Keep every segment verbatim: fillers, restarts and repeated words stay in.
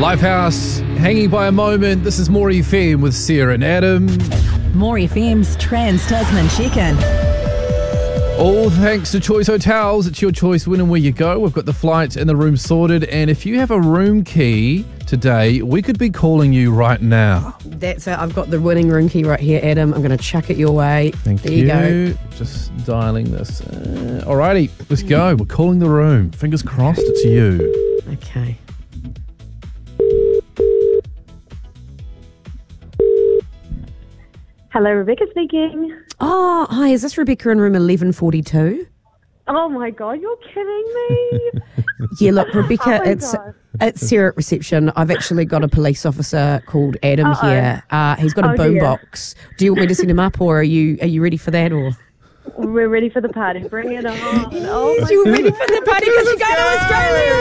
Lifehouse, hanging by a moment. This is More F M with Sarah and Adam. More F M's Trans-Tasman check-in. All thanks to Choice Hotels. It's your choice when and where you go. We've got the flight and the room sorted. And if you have a room key today, we could be calling you right now. That's it. I've got the winning room key right here, Adam. I'm going to chuck it your way. Thank there you. you go. Just dialing this. Uh, alrighty, let's go. We're calling the room. Fingers crossed it's you. Okay. Hello, Rebecca speaking. Oh, hi. Is this Rebecca in room eleven forty-two? Oh my God, you're kidding me. Yeah, look, Rebecca, Oh my it's God. it's Sarah at reception. I've actually got a police officer called Adam Uh-oh. here. Uh, he's got a Oh, dear. boombox. Do you want me to send him up, or are you are you ready for that? Or We're ready for the party. Bring it on. Oh my you God. ready for the party because you go to Australia?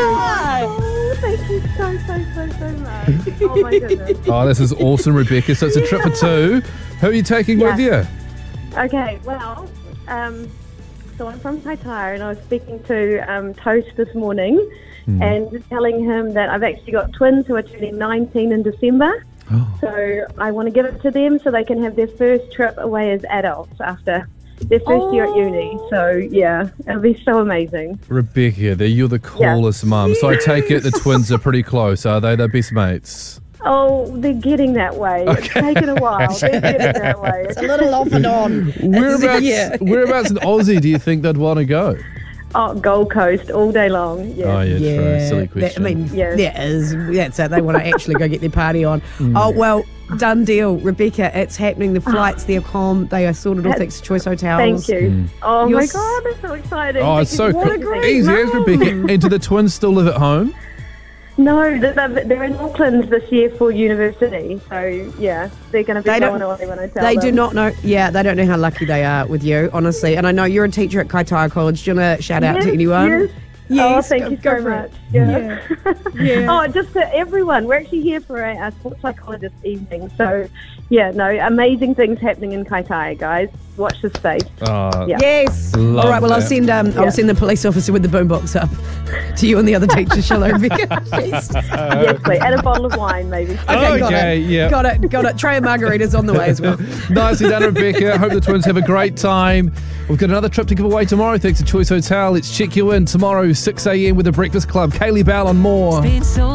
Oh, thank you so, so, so, so much. Oh my goodness. Oh, this is awesome, Rebecca. So it's a trip for two. Who are you taking Yeah. with you? Okay, well, um, so I'm from Kaitaia and I was speaking to um, Toast this morning and telling him that I've actually got twins who are turning nineteen in December. Oh. So I want to give it to them so they can have their first trip away as adults after their first year at uni. So, yeah, it'll be so amazing. Rebecca, they're- you're the coolest mum. So I take it the twins are pretty close, are they? They're best mates. Oh, they're getting that way. It's taken a while. They're getting that way. A little off and on. Whereabouts, Yeah. whereabouts in Aussie do you think they'd want to go? Oh, Gold Coast all day long. Yeah. Oh, yeah, true. Silly that- question. I mean, Yeah. that is, that's it. They want to actually go get their party on. Oh, well, done deal. Rebecca, it's happening. The flights, they're calm. They are sorted all thanks to Choice Hotels. Thank you. Oh, You're my s- God, that's so exciting. oh, it's so What a cool. great Easy as mum. Rebecca. And do the twins still live at home? No, they're, they're in Auckland this year for university. So, yeah, they're going to be They going don't- away when I tell They them. do not know. Yeah, they don't know how lucky they are with you, honestly. And I know you're a teacher at Kaitaia College. Do you want to shout out Yes, to anyone? yes. Yes, oh, thank go- you go so for much. it. Yeah. Yeah. Oh, just to everyone. We're actually here for a, a sports psychologist evening. So, yeah, no, amazing things happening in Kaitaia, guys. Watch this space. Oh, Yeah. Yes. Love All right. Well, I'll that. send um, Yeah. I'll send the police officer with the boombox up to you and the other teachers, shall I, Rebecca? Yes. Yes, please. And a bottle of wine, maybe. Okay, got Okay, it. yeah. Got it. Got it. Tray of margaritas on the way as well. Nicely done, Rebecca. Hope the twins have a great time. We've got another trip to give away tomorrow thanks to Choice Hotel. Let's check you in tomorrow, six a.m. with the Breakfast Club. Kaylee Bell on More.